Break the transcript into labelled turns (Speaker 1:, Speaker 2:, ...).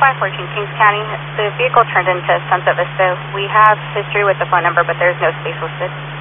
Speaker 1: 514 Kings County. The vehicle turned into Sunset Vista. We have history with the phone number, but there's no space listed.